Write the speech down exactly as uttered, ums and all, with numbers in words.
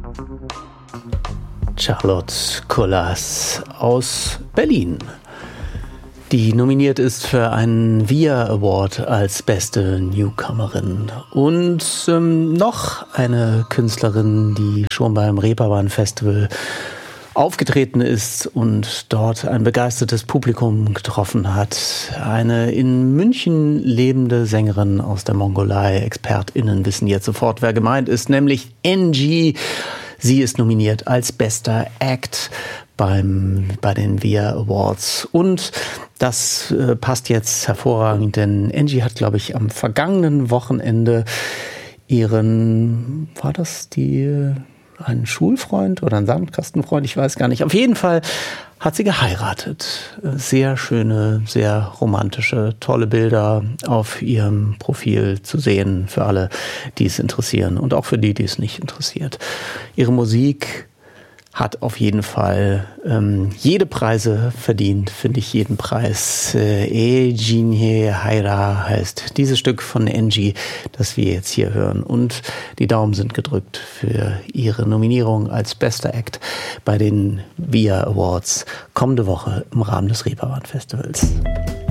Charlotte Kolas aus Berlin, die nominiert ist für einen V I A Award als beste Newcomerin. Und ähm, noch eine Künstlerin, die schon beim Reeperbahn Festival aufgetreten ist und dort ein begeistertes Publikum getroffen hat. Eine in München lebende Sängerin aus der Mongolei. ExpertInnen wissen jetzt sofort, wer gemeint ist, nämlich Angie. Sie ist nominiert als bester Act beim, bei den V I A Awards. Und das äh, passt jetzt hervorragend, denn Angie hat, glaube ich, am vergangenen Wochenende ihren, war das die... einen Schulfreund oder einen Sandkastenfreund, ich weiß gar nicht. Auf jeden Fall hat sie geheiratet. Sehr schöne, sehr romantische, tolle Bilder auf ihrem Profil zu sehen für alle, die es interessieren und auch für die, die es nicht interessiert. Ihre Musik hat auf jeden Fall ähm, jede Preise verdient, finde ich jeden Preis. Äh, E Jinhye Haira heißt dieses Stück von Angie, das wir jetzt hier hören. Und die Daumen sind gedrückt für ihre Nominierung als bester Act bei den V I A Awards kommende Woche im Rahmen des Reeperbahn Festivals.